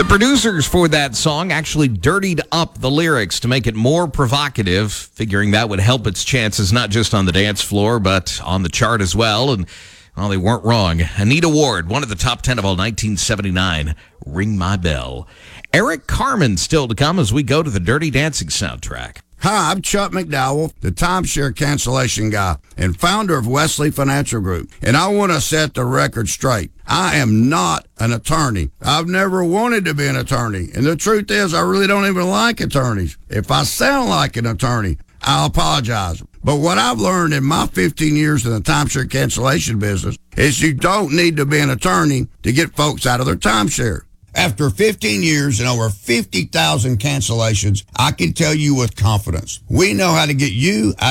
The producers for that song actually dirtied up the lyrics to make it more provocative, figuring that would help its chances not just on the dance floor, but on the chart as well. And, well, they weren't wrong. Anita Ward, one of the top 10 of all 1979, Ring My Bell. Eric Carmen still to come as we go to the Dirty Dancing soundtrack. Hi, I'm Chuck McDowell, the timeshare cancellation guy and founder of Wesley Financial Group. And I want to set the record straight. I am not an attorney. I've never wanted to be an attorney. And the truth is, I really don't even like attorneys. If I sound like an attorney, I'll apologize. But what I've learned in my 15 years in the timeshare cancellation business is you don't need to be an attorney to get folks out of their timeshare. After 15 years and over 50,000 cancellations, I can tell you with confidence, we know how to get you out